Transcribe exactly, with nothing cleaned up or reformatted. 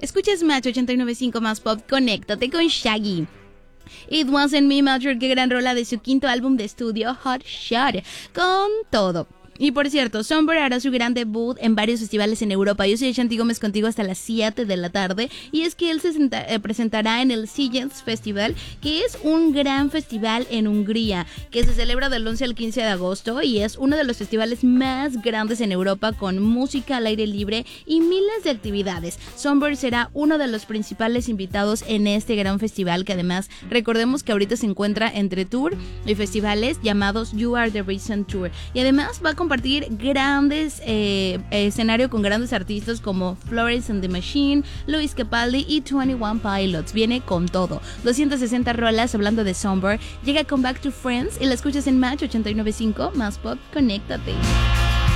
Escuchas Match ochenta y nueve punto cinco más pop, conéctate con Shaggy. It Wasn't Me, Major, qué gran rola de su quinto álbum de estudio, Hot Shot, con todo. Y por cierto, Somber hará su gran debut en varios festivales en Europa. Yo soy Shanti Gómez contigo hasta las siete de la tarde. Y es que él se senta, eh, presentará en el Sziget Festival, que es un gran festival en Hungría, que se celebra del once al quince de agosto y es uno de los festivales más grandes en Europa, con música al aire libre y miles de actividades. Somber será uno de los principales invitados en este gran festival, que además recordemos que ahorita se encuentra entre tour y festivales llamados You Are The Reason Tour. Y además va a compartir grandes eh, escenario con grandes artistas como Florence and the Machine, Luis Capaldi y veintiuno Pilots. Viene con todo. doscientas sesenta rolas hablando de Somber. Llega con Back to Friends y la escuchas en Match ochenta y nueve punto cinco más pop. Conéctate.